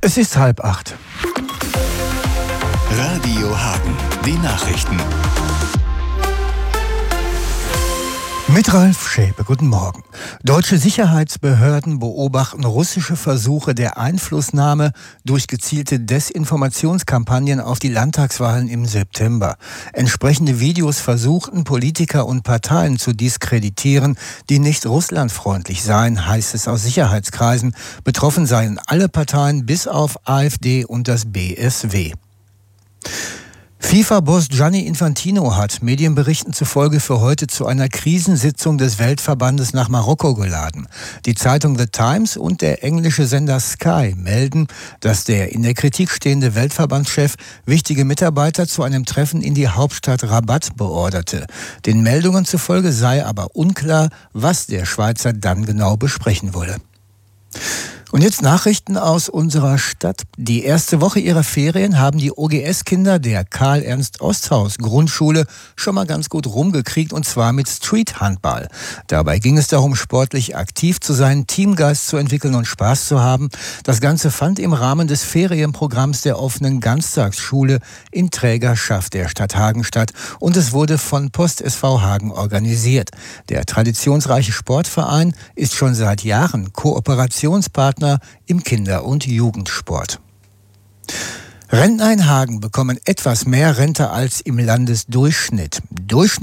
Es ist 7:30. Radio Hagen, die Nachrichten. Mit Ralf Schäpe, guten Morgen. Deutsche Sicherheitsbehörden beobachten russische Versuche der Einflussnahme durch gezielte Desinformationskampagnen auf die Landtagswahlen im September. Entsprechende Videos versuchten Politiker und Parteien zu diskreditieren, die nicht russlandfreundlich seien, heißt es aus Sicherheitskreisen. Betroffen seien alle Parteien bis auf AfD und das BSW. FIFA-Boss Gianni Infantino hat Medienberichten zufolge für heute zu einer Krisensitzung des Weltverbandes nach Marokko geladen. Die Zeitung The Times und der englische Sender Sky melden, dass der in der Kritik stehende Weltverbandschef wichtige Mitarbeiter zu einem Treffen in die Hauptstadt Rabat beorderte. Den Meldungen zufolge sei aber unklar, was der Schweizer dann genau besprechen wolle. Und jetzt Nachrichten aus unserer Stadt. Die erste Woche ihrer Ferien haben die OGS-Kinder der Karl-Ernst-Osthaus-Grundschule schon mal ganz gut rumgekriegt, und zwar mit Street-Handball. Dabei ging es darum, sportlich aktiv zu sein, Teamgeist zu entwickeln und Spaß zu haben. Das Ganze fand im Rahmen des Ferienprogramms der offenen Ganztagsschule in Trägerschaft der Stadt Hagen statt, und es wurde von Post SV Hagen organisiert. Der traditionsreiche Sportverein ist schon seit Jahren Kooperationspartner im Kinder- und Jugendsport. Rentner in Hagen bekommen etwas mehr Rente als im Landesdurchschnitt.